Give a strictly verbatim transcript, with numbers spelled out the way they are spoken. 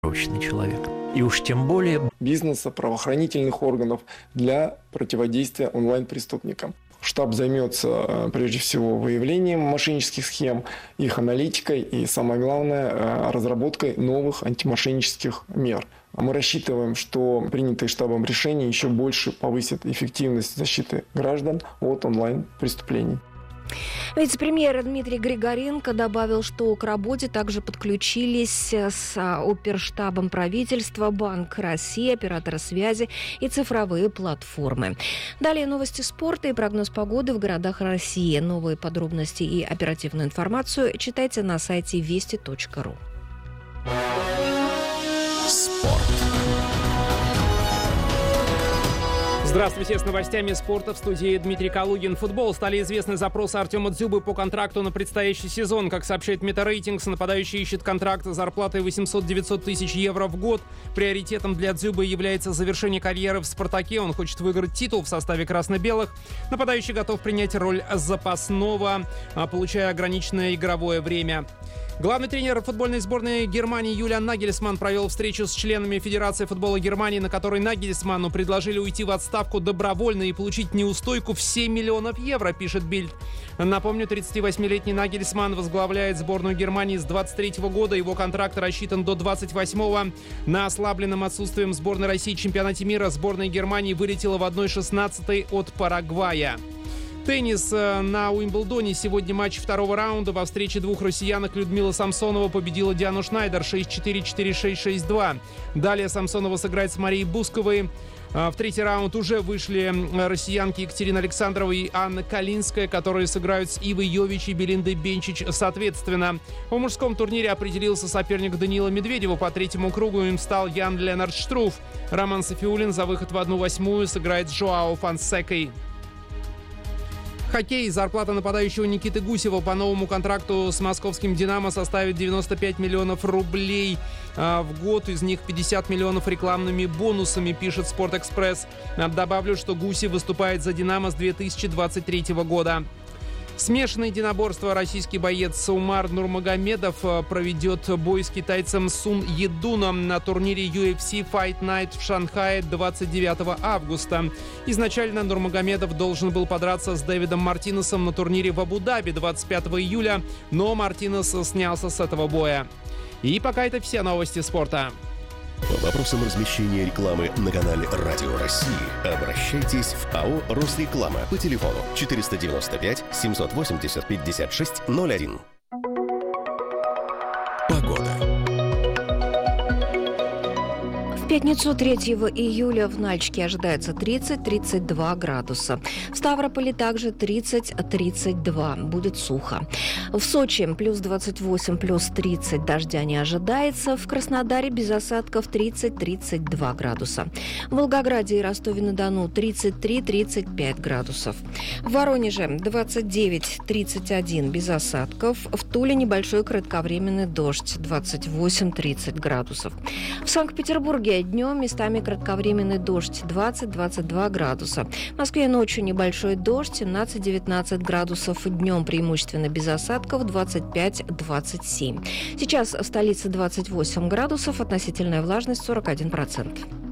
человек. И уж тем более бизнеса, правоохранительных органов для противодействия онлайн-преступникам. Штаб займется прежде всего выявлением мошеннических схем, их аналитикой и, самое главное, разработкой новых антимошеннических мер. Мы рассчитываем, что принятые штабом решения еще больше повысят эффективность защиты граждан от онлайн-преступлений. Вице-премьер Дмитрий Григоренко добавил, что к работе также подключились с оперштабом правительства, Банк России, операторы связи и цифровые платформы. Далее новости спорта и прогноз погоды в городах России. Новые подробности и оперативную информацию читайте на сайте вести точка ру. Спорт. Здравствуйте, с новостями спорта в студии Дмитрий Калугин. Футбол. Стали известны запросы Артема Дзюбы по контракту на предстоящий сезон. Как сообщает Метарейтингс, нападающий ищет контракт с зарплатой восемьсот-девятьсот тысяч евро в год. Приоритетом для Дзюбы является завершение карьеры в «Спартаке». Он хочет выиграть титул в составе красно-белых. Нападающий готов принять роль запасного, получая ограниченное игровое время. Главный тренер футбольной сборной Германии Юлиан Нагельсманн провел встречу с членами Федерации футбола Германии, на которой Нагельсманну предложили уйти в отставку добровольно и получить неустойку в семь миллионов евро, пишет Бильд. Напомню, тридцативосьмилетний Нагельсманн возглавляет сборную Германии с двадцать третьего года. Его контракт рассчитан до двадцать восьмого. На ослабленном отсутствием сборной России в чемпионате мира сборная Германии вылетела в одна шестнадцатая от Парагвая. Теннис. На Уимблдоне сегодня матч второго раунда. Во встрече двух россиянок Людмила Самсонова победила Диану Шнайдер шесть-четыре, четыре-шесть, шесть-два. Далее Самсонова сыграет с Марией Бусковой. В третий раунд уже вышли россиянки Екатерина Александрова и Анна Калинская, которые сыграют с Ивой Йович и Белиндой Бенчич соответственно. В мужском турнире определился соперник Даниила Медведева. По третьему кругу им стал Ян Ленард Штруф. Роман Софиулин за выход в одну восьмую сыграет с Жоао Фонсекой. Хоккей. Зарплата нападающего Никиты Гусева по новому контракту с московским «Динамо» составит девяносто пять миллионов рублей а, в год. Из них пятьдесят миллионов рекламными бонусами, пишет «Спортэкспресс». Добавлю, что Гусев выступает за «Динамо» с две тысячи двадцать третьего года. Смешанное единоборство. Российский боец Умар Нурмагомедов проведет бой с китайцем Сун Едуном на турнире ю эф си Fight Night в Шанхае двадцать девятого августа. Изначально Нурмагомедов должен был подраться с Дэвидом Мартинесом на турнире в Абу-Даби двадцать пятого июля, но Мартинес снялся с этого боя. И пока это все новости спорта. По вопросам размещения рекламы на канале Радио России обращайтесь в АО «Росреклама» по телефону четыреста девяносто пять семьсот восемьдесят пятьдесят шесть ноль один. Погода. В пятницу третьего июля в Нальчике ожидается тридцать-тридцать два градуса. В Ставрополе также тридцать-тридцать два. Будет сухо. В Сочи плюс двадцать восемь, плюс тридцать. Дождя не ожидается. В Краснодаре без осадков тридцать-тридцать два градуса. В Волгограде и Ростове-на-Дону тридцать три - тридцать пять градусов. В Воронеже двадцать девять - тридцать один без осадков. В Туле небольшой кратковременный дождь двадцать восемь - тридцать градусов. В Санкт-Петербурге днем местами кратковременный дождь двадцать - двадцать два градуса. В Москве ночью небольшой дождь семнадцать - девятнадцать градусов. Днем преимущественно без осадков двадцать пять - двадцать семь. Сейчас в столице двадцать восемь градусов, относительная влажность сорок один процент.